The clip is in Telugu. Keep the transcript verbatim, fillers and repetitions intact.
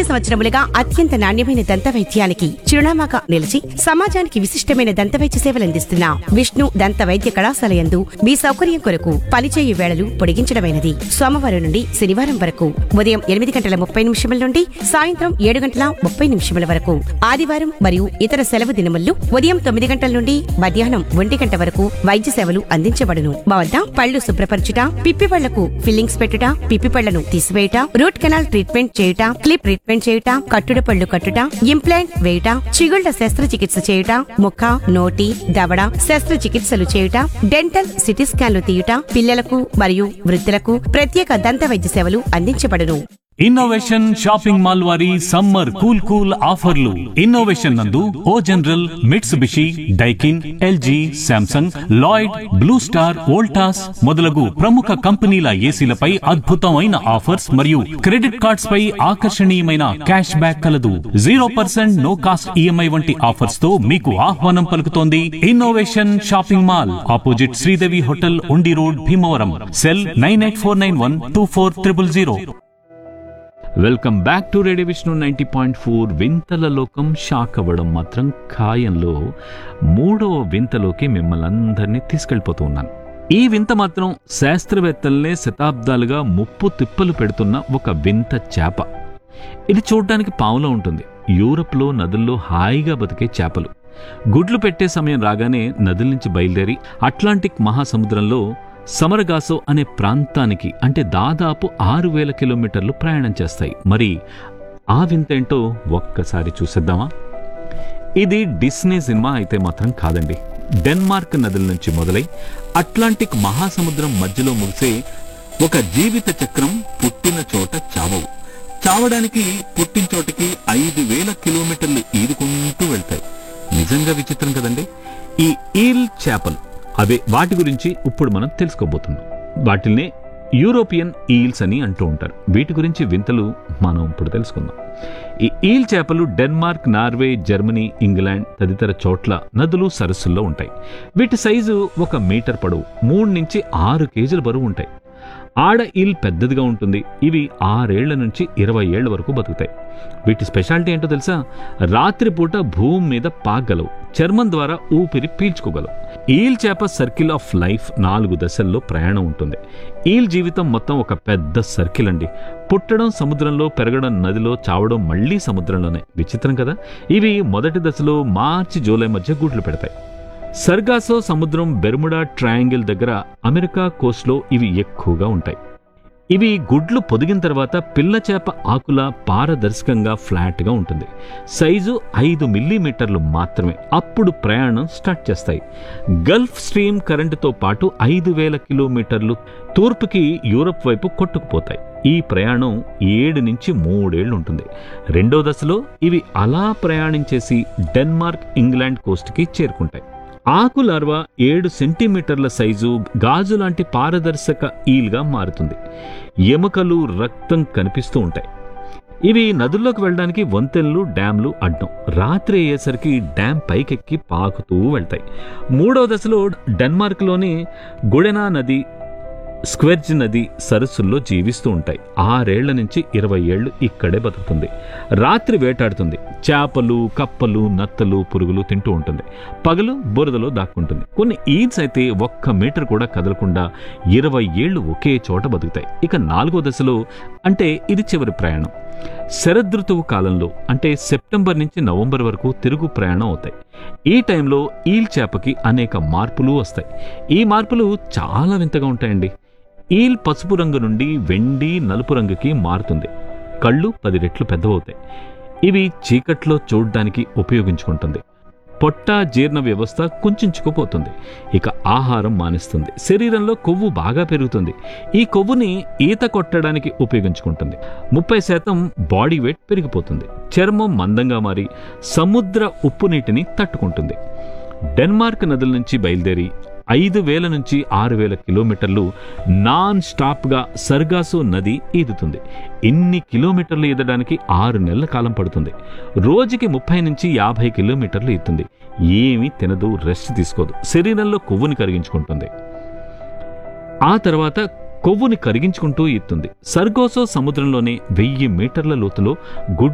సంవత్సరములుగా అత్యంత నాణ్యమైన దంత వైద్యానికి చిరునామాగా నిలిచి సమాజానికి విశిష్టమైన దంత వైద్య సేవలందిస్తున్న విష్ణు దంత వైద్య కళాశాల యందు మీ సౌకర్యం కొరకు పనిచేయు వేళలు పొడిగించడమైనది. సోమవారం నుండి శనివారం వరకు ఉదయం ఎనిమిది గంటల ముప్పై నిమిషముల నుండి సాయంత్రం ఏడు గంటల ముప్పై నిమిషముల వరకు, ఆదివారం మరియు ఇతర సెలవు దినముల్లో ఉదయం తొమ్మిది గంటల నుండి మధ్యాహ్నం ఒంటి గంట వరకు వైద్య సేవలు అందించబడును. మా వద్ద పళ్లు శుభ్రపరచుట, పిప్పి పళ్లకు ఫిల్లింగ్స్ పెట్టుట, పిప్పి పళ్లను తీసివేయుట, రూట్ కెనాల్ ట్రీట్మెంట్ చేయుట, క్లిప్ ట్రీట్మెంట్ చేయుట, కట్టుడు పళ్లు కట్టుట, ఇంప్లాంట్ వేయుట, చిగుళ్ల శస్త్రచికిత్స చేయుట, ముఖ, నోటి, దవడ శస్త్రచికిత్సలు చేయుట, డెంటల్ సిటీ స్కాన్లు తీయుట, పిల్లలకు మరియు వృద్ధులకు ప్రత్యేక దంత వైద్య సేవలు అందించబడును. ఇన్నోవేషన్ షాపింగ్ మాల్ వారి సమ్మర్ కూల్ కూల్ ఆఫర్లు. ఇన్నోవేషన్ నందు ఓ general, Mitsubishi, Daikin, LG, Samsung, Lloyd, blue star, Voltas మొదలగు ప్రముఖ కంపెనీల ఏసీలపై అద్భుతమైన ఆఫర్స్ మరియు క్రెడిట్ కార్డ్స్ పై ఆకర్షణీయమైన క్యాష్ బ్యాక్ కలదు. Zero percent no cost EMI వంటి ఆఫర్స్ తో మీకు ఆహ్వానం పలుకుతోంది innovation shopping mall, opposite Sridevi hotel, ఉండి road, Bhimavaram. Cell nine eight four nine one two four triple zero. Welcome back to radio Vishnu ninety point four. వింతల లోకం షాక్ అవ్వడం మాత్రం ఖాయంలో మూడవ వింతలోకి మిమ్మల్ని అందరినీ తీసుకెళ్ళిపోతూ ఉన్నాను. ఈ వింత మాత్రం శాస్త్రవేత్తలనే శతాబ్దాలుగా ముప్పు తిప్పలు పెడుతున్న ఒక వింత చేప. ఇది చూడ్డానికి పావులా ఉంటుంది. యూరప్లో నదుల్లో హాయిగా బతికే చేపలు గుడ్లు పెట్టే సమయం రాగానే నదుల నుంచి బయలుదేరి అట్లాంటిక్ మహాసముద్రంలో సమరగాసో అనే ప్రాంతానికి, అంటే దాదాపు ఆరు వేల కిలోమీటర్లు ప్రయాణం చేస్తాయి. మరి ఆ వింతేంటో ఒక్కసారి చూసేద్దామా? ఇది డిస్నీ సినిమా అయితే మాత్రం కాదండి. డెన్మార్క్ నదుల నుంచి మొదలై అట్లాంటిక్ మహాసముద్రం మధ్యలో ముగిసే ఒక జీవిత చక్రం పుట్టిన చోట చావవు. చావడానికి పుట్టిన చోటికి ఐదు వేల కిలోమీటర్లు ఈదుకుంటూ వెళ్తాయి. నిజంగా విచిత్రం కదండి. ఈ ఈల్ చేపలు అవే, వాటి గురించి ఇప్పుడు మనం తెలుసుకోబోతున్నాం. వాటిల్నే యూరోపియన్ ఈల్స్ అని అంటూ ఉంటారు. వీటి గురించి వింతలు మనం ఇప్పుడు తెలుసుకుందాం. ఈ ఈల్ చేపలు డెన్మార్క్, నార్వే, జర్మనీ, ఇంగ్లాండ్ తదితర చోట్ల నదులు, సరస్సుల్లో ఉంటాయి. వీటి సైజు ఒక మీటర్ పొడవు, మూడు నుంచి ఆరు కేజీల బరువు ఉంటాయి. ఆడ ఈల్ పెద్దదిగా ఉంటుంది. ఇవి ఆరేళ్ల నుంచి ఇరవై ఏళ్ల వరకు బతుకుతాయి. వీటి స్పెషాలిటీ ఏంటో తెలుసా? రాత్రిపూట భూమి మీద పాగలవు, చర్మం ద్వారా ఊపిరి పీల్చుకోగలవు. ఈల్ చేప సర్కిల్ ఆఫ్ లైఫ్ నాలుగు దశల్లో ప్రయాణం ఉంటుంది. ఈల్ జీవితం మొత్తం ఒక పెద్ద సర్కిల్ అండి. పుట్టడం సముద్రంలో, పెరగడం నదిలో, చావడం మళ్లీ సముద్రంలోనే. విచిత్రం కదా. ఇవి మొదటి దశలో మార్చి జూలై మధ్య గుడ్లు పెడతాయి. సర్గాసో సముద్రం, బెర్ముడా ట్రయాంగిల్ దగ్గర అమెరికా కోస్ట్లో ఇవి ఎక్కువగా ఉంటాయి. ఇవి గుడ్లు పొదిగిన తర్వాత పిల్ల చేప ఆకుల పారదర్శకంగా ఫ్లాట్గా ఉంటుంది. సైజు ఐదు మిల్లీమీటర్లు మాత్రమే. అప్పుడు ప్రయాణం స్టార్ట్ చేస్తాయి. గల్ఫ్ స్ట్రీమ్ కరెంటుతో పాటు ఐదు వేల కిలోమీటర్లు తూర్పుకి యూరప్ వైపు కొట్టుకుపోతాయి. ఈ ప్రయాణం ఏడు నుంచి మూడేళ్లు ఉంటుంది. రెండో దశలో ఇవి అలా ప్రయాణించేసి డెన్మార్క్, ఇంగ్లాండ్ కోస్ట్కి చేరుకుంటాయి. ఆకు లార్వా ఏడు సెంటీమీటర్ల సైజు గాజు లాంటి పారదర్శక ఈల్గా మారుతుంది. ఎముకలు, రక్తం కనిపిస్తూ ఉంటాయి. ఇవి నదుల్లోకి వెళ్ళడానికి వంతెనలు, డ్యాంలు అడ్డం. రాత్రి అయ్యేసరికి డ్యాం పైకెక్కి పాకుతూ వెళ్తాయి. మూడో దశలో డెన్మార్క్లోని గుడెనా నది, స్క్వెర్జ్ నది సరస్సుల్లో జీవిస్తూ ఉంటాయి. ఆరేళ్ల నుంచి ఇరవై ఏళ్లు ఇక్కడే బతుకుతుంది. రాత్రి వేటాడుతుంది. చేపలు, కప్పలు, నత్తలు, పురుగులు తింటూ ఉంటుంది. పగలు బురదలో దాక్కుంటుంది. కొన్ని ఈల్స్ అయితే ఒక్క మీటర్ కూడా కదలకుండా ఇరవై ఏళ్లు ఒకే చోట బతుకుతాయి. ఇక నాలుగో దశలో, అంటే ఇది చివరి ప్రయాణం, శరదృతువు కాలంలో, అంటే సెప్టెంబర్ నుంచి నవంబర్ వరకు తిరుగు ప్రయాణం అవుతాయి. ఈ టైంలో ఈల్ చేపకి అనేక మార్పులు వస్తాయి. ఈ మార్పులు చాలా వింతగా ఉంటాయండి. ఈల్ పసుపు రంగు నుండి వెండి, నలుపు రంగుకి మారుతుంది. కళ్ళు పది రెట్లు పెద్దవవుతాయి. ఇవి చీకట్లో చూడ్డానికి ఉపయోగించుకుంటుంది. పొట్ట, జీర్ణ వ్యవస్థ కుంచుకుపోతుంది. ఇక ఆహారం మానేస్తుంది. శరీరంలో కొవ్వు బాగా పెరుగుతుంది. ఈ కొవ్వుని ఈత కొట్టడానికి ఉపయోగించుకుంటుంది. ముప్పై శాతం బాడీ వెయిట్ పెరిగిపోతుంది. చర్మం మందంగా మారి సముద్ర ఉప్పు నీటిని తట్టుకుంటుంది. డెన్మార్క్ నదుల నుంచి బయలుదేరి ఐదు వేల నుంచి ఆరు వేల కిలోమీటర్లు నాన్ స్టాప్గా సర్గాసో నది ఈదుతుంది. ఇన్ని కిలోమీటర్లు ఈదడానికి ఆరు నెలల కాలం పడుతుంది. రోజుకి ముప్పై నుంచి యాభై కిలోమీటర్లు ఈదుతుంది. ఏమీ తినదు, రెస్ట్ తీసుకోదు. శరీరంలో కొవ్వుని కరిగించుకుంటుంది. ఆ తర్వాత కొవ్వుని కరిగించుకుంటూ ఈదుతుంది. సర్గాసో సముద్రంలోనే వెయ్యి మీటర్ల లోతులో గుడ్